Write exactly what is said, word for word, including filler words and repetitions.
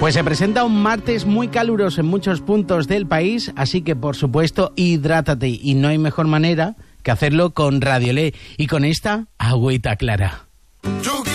Pues se presenta un martes muy caluroso en muchos puntos del país, así que por supuesto hidrátate, y no hay mejor manera que hacerlo con Radiolé y con esta agüita clara.